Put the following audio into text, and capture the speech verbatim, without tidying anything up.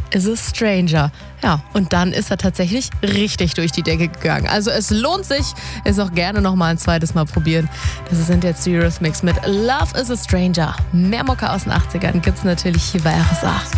is a Stranger. Ja, und dann ist er tatsächlich richtig durch die Decke gegangen. Also es lohnt sich, es auch gerne noch mal ein zweites Mal probieren. Das sind jetzt die Eurythmics mit Love is a Stranger. Mehr Mucke aus den achtzigern gibt's natürlich hier bei R S A.